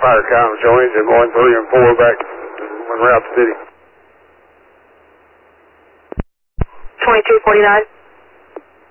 fire count, show engine going 3 and 4 back en route to city. 2249.